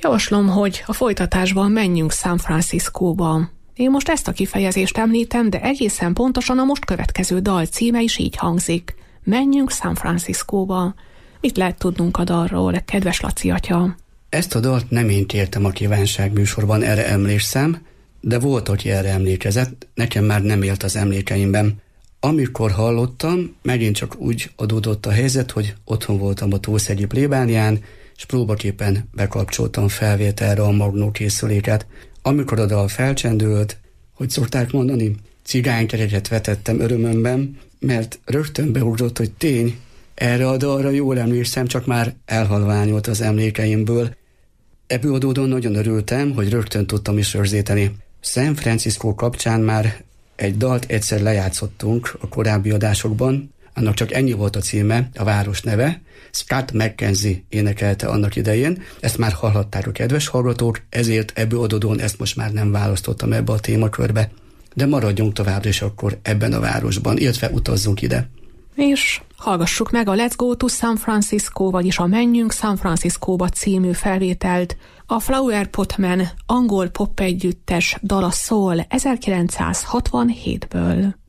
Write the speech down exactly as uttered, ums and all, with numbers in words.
Javaslom, hogy a folytatásban menjünk San Franciscóba. Én most ezt a kifejezést említem, de egészen pontosan a most következő dal címe is így hangzik. Menjünk San Franciscóba. Mit lehet tudnunk a dalról, kedves Laci atya? Ezt a dalt nem én kértem a kívánság műsorban, erre emlékszem, de volt, aki erre emlékezett, nekem már nem élt az emlékeimben. Amikor hallottam, megint csak úgy adódott a helyzet, hogy otthon voltam a Tószegyi plébánián, és próbaképpen bekapcsoltam felvételre a magnókészüléket. Amikor a dal felcsendült, hogy szokták mondani, cigánykereket vetettem örömömben, mert rögtön beugrott, hogy tény, erre a dalra jól emlékszem, csak már elhalványolt az emlékeimből. Ebből adódóan nagyon örültem, hogy rögtön tudtam is rögzíteni. San Francisco kapcsán már egy dalt egyszer lejátszottunk a korábbi adásokban, annak csak ennyi volt a címe, a város neve, Scott McKenzie énekelte annak idején, ezt már hallhatták a kedves hallgatók, ezért ebből adódóan ezt most már nem választottam ebbe a témakörbe, de maradjunk továbbra is akkor ebben a városban, illetve utazzunk ide. És hallgassuk meg a Let's Go to San Francisco, vagyis a Menjünk San Franciscóba című felvételt. A Flower Pot Man angol pop együttes dala szól ezerkilencszázhatvanhétből.